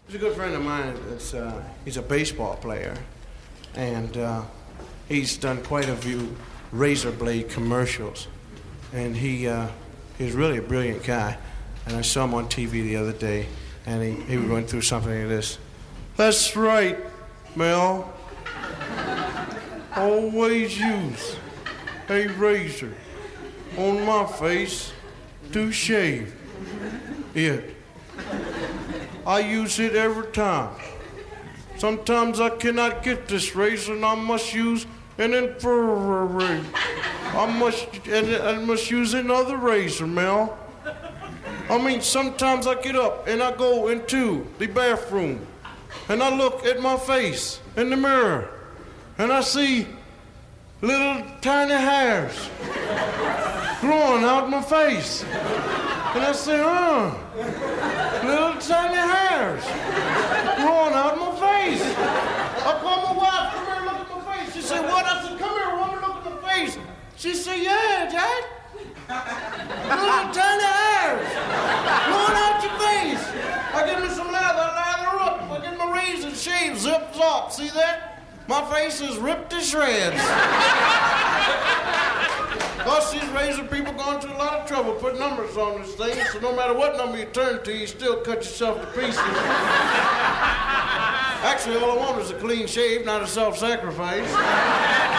He's a good friend of mine. He's a baseball player, and he's done quite a few razor blade commercials. And he's really a brilliant guy. And I saw him on TV the other day, and he was going through something like this. That's right, Mel. Always use a razor on my face to shave it. I use it every time. Sometimes I cannot get this razor, and I must use an infrared. I must use another razor, Mel. I mean, sometimes I get up and I go into the bathroom and I look at my face in the mirror and I see little tiny hairs growing out my face. And I say, little tiny hairs growing out my face. I call my wife, come here, look at my face. She said, what? I said, come here, woman, look at my face. She said, yeah, Dad. Little tiny hairs growing out your face. I give me some lather up. I get my razor, shave, zips up. See that? My face is ripped to shreds. Because these razor people going through a lot of trouble putting numbers on this thing, so no matter what number you turn to, you still cut yourself to pieces. Actually, all I want is a clean shave, not a self-sacrifice.